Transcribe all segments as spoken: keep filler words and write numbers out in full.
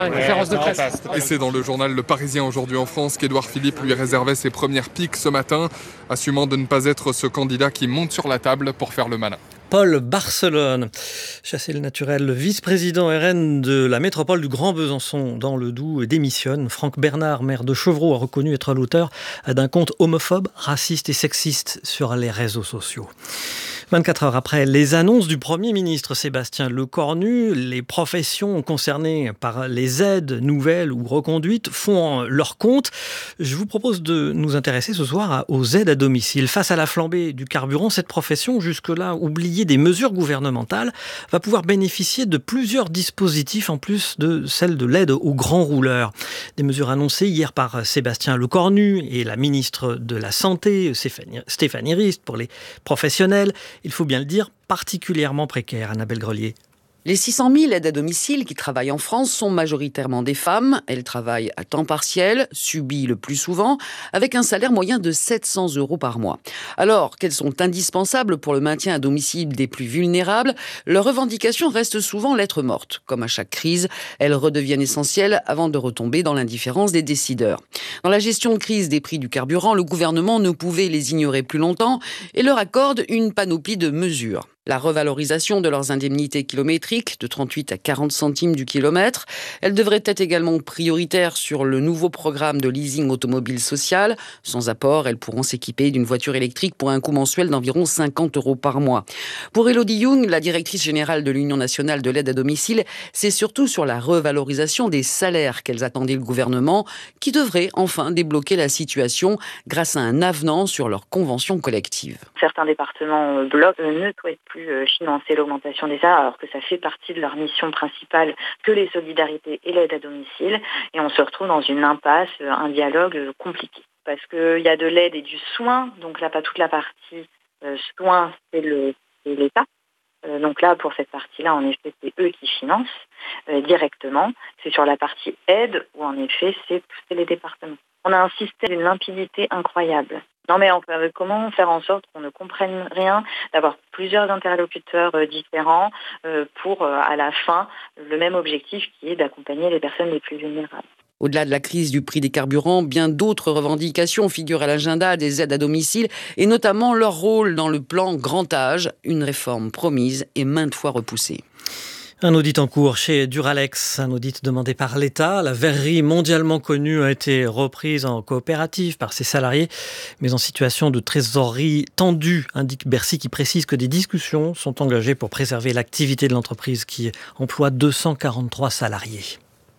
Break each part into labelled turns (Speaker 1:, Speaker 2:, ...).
Speaker 1: Une conférence de presse.
Speaker 2: Et c'est dans le journal Le Parisien aujourd'hui en France qu'Édouard Philippe lui réservait ses premières piques ce matin, assumant de ne pas être ce candidat qui monte sur la table pour faire le malin.
Speaker 3: Paul Barcelone, chassé le naturel, le vice-président R N de la métropole du Grand Besançon dans le Doubs démissionne. Franck Bernard, maire de Chevreau, a reconnu être l'auteur d'un compte homophobe, raciste et sexiste sur les réseaux sociaux. vingt-quatre heures après les annonces du Premier ministre Sébastien Lecornu, les professions concernées par les aides nouvelles ou reconduites font leur compte. Je vous propose de nous intéresser ce soir aux aides à domicile. Face à la flambée du carburant, cette profession, jusque-là oubliée des mesures gouvernementales, va pouvoir bénéficier de plusieurs dispositifs en plus de celle de l'aide aux grands rouleurs. Des mesures annoncées hier par Sébastien Lecornu et la ministre de la Santé, Stéphanie, Stéphanie Rist, pour les professionnels. Il faut bien le dire, particulièrement précaire, Annabelle Grelier.
Speaker 4: Les six cent mille aides à domicile qui travaillent en France sont majoritairement des femmes. Elles travaillent à temps partiel, subies le plus souvent, avec un salaire moyen de sept cents euros par mois. Alors qu'elles sont indispensables pour le maintien à domicile des plus vulnérables, leurs revendications restent souvent lettre morte. Comme à chaque crise, elles redeviennent essentielles avant de retomber dans l'indifférence des décideurs. Dans la gestion de crise des prix du carburant, le gouvernement ne pouvait les ignorer plus longtemps et leur accorde une panoplie de mesures. La revalorisation de leurs indemnités kilométriques de trente-huit à quarante centimes du kilomètre. Elle devrait être également prioritaire sur le nouveau programme de leasing automobile social. Sans apport, elles pourront s'équiper d'une voiture électrique pour un coût mensuel d'environ cinquante euros par mois. Pour Élodie Young, la directrice générale de l'Union nationale de l'aide à domicile, c'est surtout sur la revalorisation des salaires qu'elles attendaient le gouvernement, qui devrait enfin débloquer la situation grâce à un avenant sur leur convention collective.
Speaker 5: Certains départements bloquent, ne souhaitent plus financer l'augmentation des salaires alors que ça fait partie de leur mission principale que les solidarités et l'aide à domicile, et on se retrouve dans une impasse, un dialogue compliqué parce qu'il y a de l'aide et du soin, donc là pas toute la partie euh, soin c'est, le, c'est l'État, euh, donc là pour cette partie-là en effet c'est eux qui financent euh, directement, c'est sur la partie aide où en effet c'est, c'est les départements. On a un système d'une limpidité incroyable. Non mais enfin, comment faire en sorte qu'on ne comprenne rien, d'avoir plusieurs interlocuteurs euh, différents euh, pour euh, à la fin le même objectif qui est d'accompagner les personnes les plus vulnérables.
Speaker 4: Au-delà de la crise du prix des carburants, bien d'autres revendications figurent à l'agenda des aides à domicile et notamment leur rôle dans le plan Grand Âge, une réforme promise et maintes fois repoussée.
Speaker 3: Un audit en cours chez Duralex, un audit demandé par l'État. La verrerie mondialement connue a été reprise en coopérative par ses salariés, mais en situation de trésorerie tendue, indique Bercy, qui précise que des discussions sont engagées pour préserver l'activité de l'entreprise qui emploie deux cent quarante-trois salariés.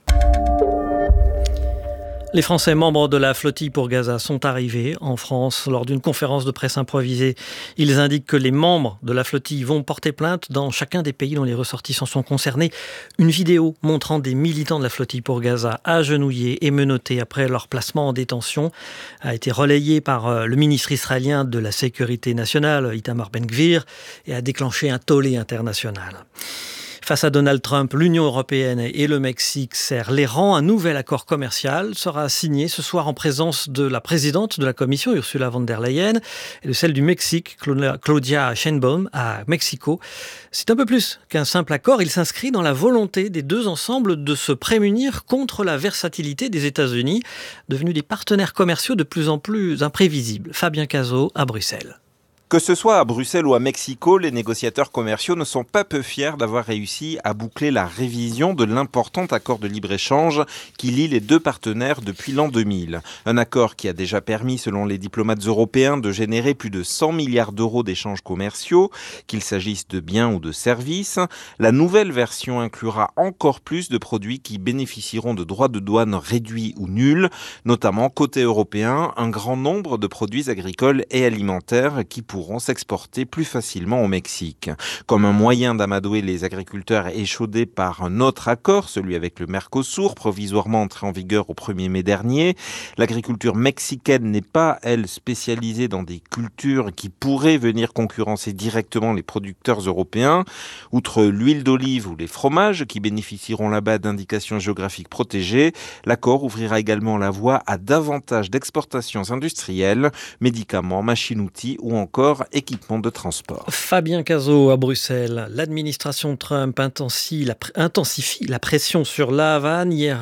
Speaker 3: Les Français membres de la flottille pour Gaza sont arrivés en France lors d'une conférence de presse improvisée. Ils indiquent que les membres de la flottille vont porter plainte dans chacun des pays dont les ressortissants sont concernés. Une vidéo montrant des militants de la flottille pour Gaza agenouillés et menottés après leur placement en détention a été relayée par le ministre israélien de la Sécurité nationale, Itamar Ben-Gvir, et a déclenché un tollé international. Face à Donald Trump, l'Union européenne et le Mexique serrent les rangs. Un nouvel accord commercial sera signé ce soir en présence de la présidente de la Commission, Ursula von der Leyen, et de celle du Mexique, Claudia Sheinbaum, à Mexico. C'est un peu plus qu'un simple accord. Il s'inscrit dans la volonté des deux ensembles de se prémunir contre la versatilité des États-Unis, devenus des partenaires commerciaux de plus en plus imprévisibles. Fabien Cazot, à Bruxelles.
Speaker 6: Que ce soit à Bruxelles ou à Mexico, les négociateurs commerciaux ne sont pas peu fiers d'avoir réussi à boucler la révision de l'important accord de libre-échange qui lie les deux partenaires depuis l'an deux mille. Un accord qui a déjà permis, selon les diplomates européens, de générer plus de cent milliards d'euros d'échanges commerciaux, qu'il s'agisse de biens ou de services. La nouvelle version inclura encore plus de produits qui bénéficieront de droits de douane réduits ou nuls, notamment côté européen, un grand nombre de produits agricoles et alimentaires qui pourront pourront s'exporter plus facilement au Mexique. Comme un moyen d'amadouer les agriculteurs échaudés par un autre accord, celui avec le Mercosur, provisoirement entré en vigueur au premier mai dernier, l'agriculture mexicaine n'est pas, elle, spécialisée dans des cultures qui pourraient venir concurrencer directement les producteurs européens. Outre l'huile d'olive ou les fromages qui bénéficieront là-bas d'indications géographiques protégées, l'accord ouvrira également la voie à davantage d'exportations industrielles, médicaments, machines-outils ou encore encore équipements de transport.
Speaker 3: Fabien Cazot à Bruxelles. L'administration Trump intensifie la, intensifie la pression sur La Havane. Hier,